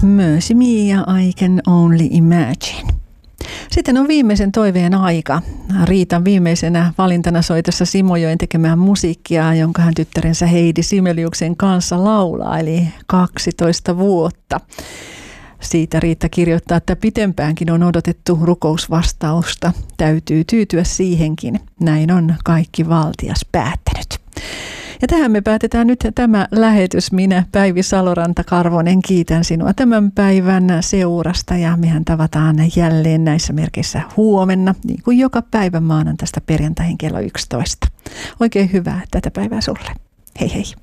Mercy me ja I can only imagine. Sitten on viimeisen toiveen aika. Riitan viimeisenä valintana soi tässä Simojoen tekemään musiikkia, jonka hän tyttärensä Heidi Simeliuksen kanssa laulaa, eli 12 vuotta. Siitä Riitta kirjoittaa, että pitempäänkin on odotettu rukousvastausta. Täytyy tyytyä siihenkin. Näin on kaikki valtias päättänyt. Ja tähän me päätetään nyt tämä lähetys. Minä, Päivi Saloranta-Karvonen, kiitän sinua tämän päivän seurasta ja mehän tavataan jälleen näissä merkeissä huomenna, niin kuin joka päivä maanantaista perjantaihin kello 11. Oikein hyvää tätä päivää sulle. Hei hei.